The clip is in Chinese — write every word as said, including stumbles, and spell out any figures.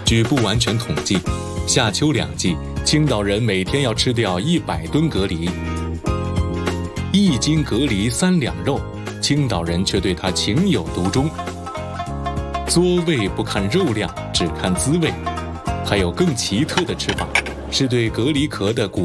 据不完全统计，夏秋两季，青岛人每天要吃掉一百吨蛤蜊。一斤蛤蜊三两肉，青岛人却对它情有独钟。作味不看肉量，只看滋味。还有更奇特的吃法，是对蛤蜊壳的骨